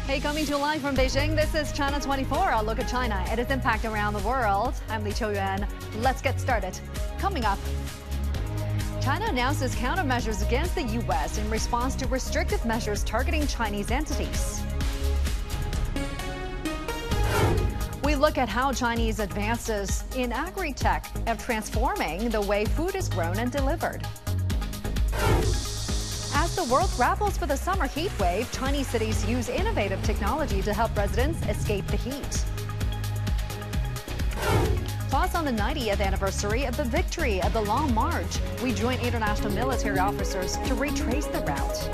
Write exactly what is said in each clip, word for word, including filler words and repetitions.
Hey, coming to you live from Beijing, this is China twenty-four. A look at China and its impact around the world. I'm Lee Qiuyuan. Let's get started. Coming up, China announces countermeasures against the U S in response to restrictive measures targeting Chinese entities. We look at how Chinese advances in agri-tech are transforming the way food is grown and delivered. As the world grapples with a summer heat wave, Chinese cities use innovative technology to help residents escape the heat. Plus, on the ninetieth anniversary of the victory of the Long March, we join international military officers to retrace the route.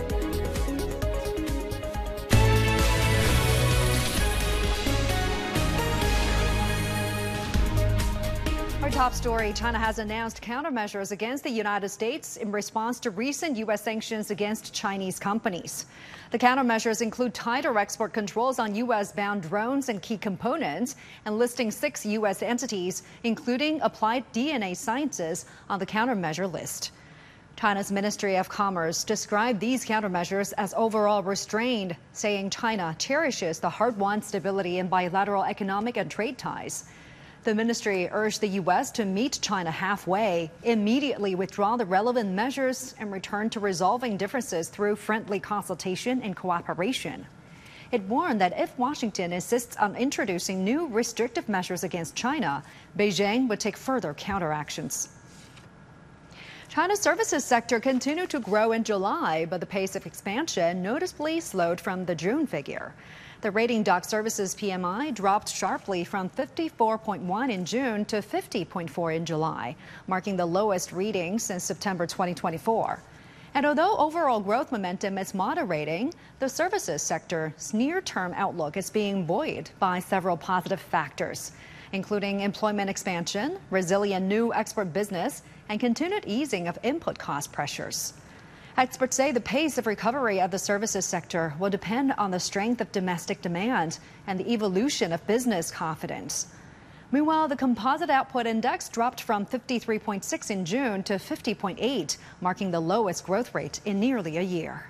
Our top story, China has announced countermeasures against the United States in response to recent U S sanctions against Chinese companies. The countermeasures include tighter export controls on U S-bound drones and key components, and listing six U S entities, including Applied D N A Sciences, on the countermeasure list. China's Ministry of Commerce described these countermeasures as overall restrained, saying China cherishes the hard-won stability in bilateral economic and trade ties. The ministry urged the U S to meet China halfway, immediately withdraw the relevant measures, and return to resolving differences through friendly consultation and cooperation. It warned that if Washington insists on introducing new restrictive measures against China, Beijing would take further counteractions. China's services sector continued to grow in July, but the pace of expansion noticeably slowed from the June figure. The rating dock services P M I dropped sharply from fifty-four point one in June to fifty point four in July, marking the lowest reading since September twenty twenty-four. And although overall growth momentum is moderating, the services sector's near-term outlook is being buoyed by several positive factors, including employment expansion, resilient new export business, and continued easing of input cost pressures. Experts say the pace of recovery of the services sector will depend on the strength of domestic demand and the evolution of business confidence. Meanwhile, the composite output index dropped from fifty-three point six in June to fifty point eight, marking the lowest growth rate in nearly a year.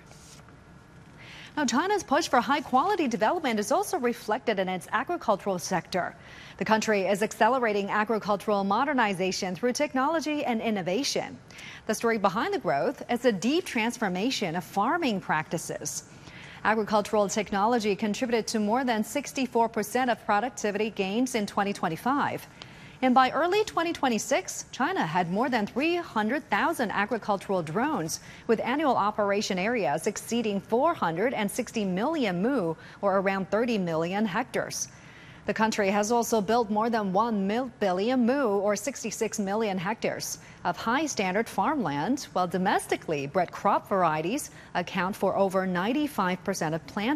Now, China's push for high-quality development is also reflected in its agricultural sector. The country is accelerating agricultural modernization through technology and innovation. The story behind the growth is a deep transformation of farming practices. Agricultural technology contributed to more than sixty-four percent of productivity gains in twenty twenty-five. And by early twenty twenty-six, China had more than three hundred thousand agricultural drones, with annual operation areas exceeding four hundred sixty million mu, or around thirty million hectares. The country has also built more than one billion mu, or sixty-six million hectares, of high-standard farmland, while domestically bred crop varieties account for over ninety-five percent of plant